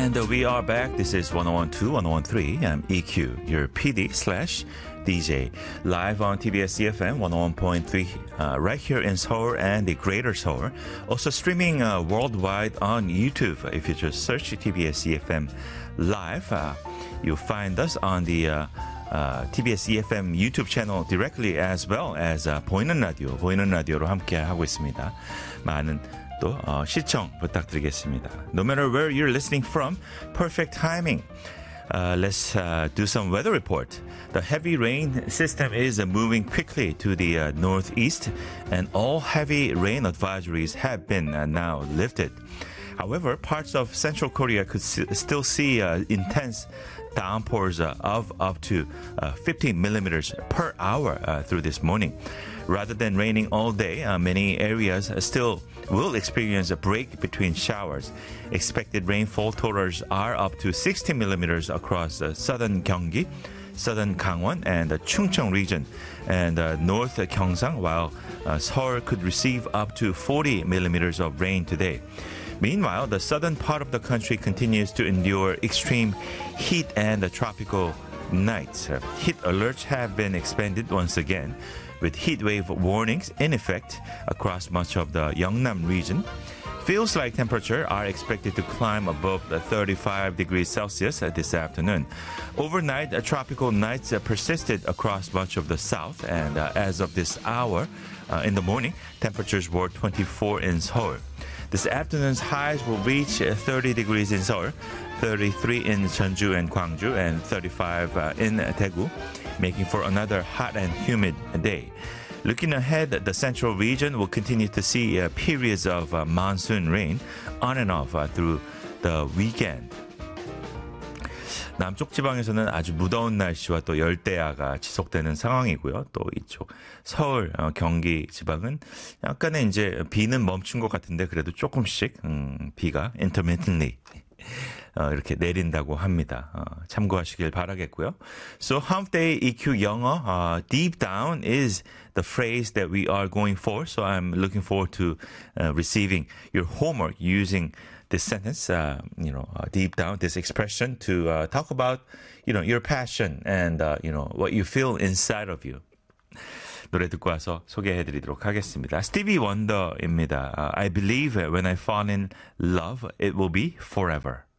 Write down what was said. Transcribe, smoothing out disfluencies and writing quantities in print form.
And we are back. This is 1012, 1013. I'm EQ, your PD slash DJ. Live on TBS EFM 101.3 right here in Seoul and the greater Seoul. Also streaming worldwide on YouTube. If you just search TBS EFM Live, you'll find us on the TBS EFM YouTube channel directly as well as 보이는 라디오로 함께 하고 있습니다. 많은 또 시청 부탁드리겠습니다. No matter where you're listening from, perfect timing. Let's do some weather report. The heavy rain system is moving quickly to the northeast, and all heavy rain advisories have been now lifted. However, parts of central Korea could still see intense downpours of up to 50 millimeters per hour through this morning. Rather than raining all day, many areas still will experience a break between showers. Expected rainfall totals are up to 60 millimeters across southern Gyeonggi, southern Gangwon, and the Chungcheong region, and north Gyeongsang, while Seoul could receive up to 40 millimeters of rain today. Meanwhile, the southern part of the country continues to endure extreme heat and tropical nights. Heat alerts have been expanded once again, with heat wave warnings in effect across much of the Yeongnam region. Feels like temperature are expected to climb above the 35 degrees Celsius this afternoon. Overnight, tropical nights persisted across much of the south, and as of this hour in the morning, temperatures were 24 in Seoul. This afternoon's highs will reach 30 degrees in Seoul, 33 in Jeonju and Gwangju, and 35 in Daegu, making for another hot and humid day. Looking ahead, the central region will continue to see periods of monsoon rain on and off through the weekend. 남쪽 지방에서는 아주 무더운 날씨와 또 열대야가 지속되는 상황이고요. 또 이쪽 서울, 경기 지방은 약간의 이제 비는 멈춘 것 같은데 그래도 조금씩 비가 intermittently 이렇게 내린다고 합니다. 참고하시길 바라겠고요. So hump day EQ 영어 deep down is the phrase that we are going for. So I'm looking forward to receiving your homework using this sentence, deep down, this expression to talk about, your passion and, what you feel inside of you. 노래 듣고 와서 소개해드리도록 하겠습니다. 스티비 원더입니다. I believe when I fall in love, it will be forever.